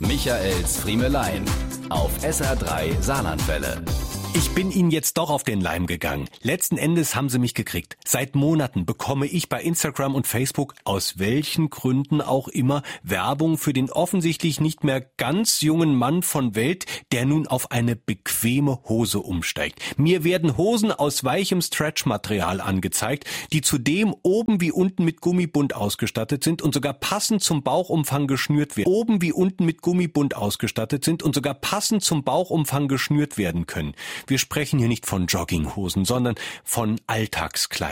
Michaels Friemelein auf SR3 Saarlandwelle. Ich bin Ihnen jetzt doch auf den Leim gegangen. Letzten Endes haben Sie mich gekriegt. Seit Monaten bekomme ich bei Instagram und Facebook, aus welchen Gründen auch immer, Werbung für den offensichtlich nicht mehr ganz jungen Mann von Welt, der nun auf eine bequeme Hose umsteigt. Mir werden Hosen aus weichem Stretchmaterial angezeigt, die zudem oben wie unten mit Gummibund ausgestattet sind und sogar passend zum Bauchumfang geschnürt werden. Oben wie unten mit Gummibund ausgestattet sind und sogar passend zum Bauchumfang geschnürt werden können. Wir sprechen hier nicht von Jogginghosen, sondern von Alltagskleidung.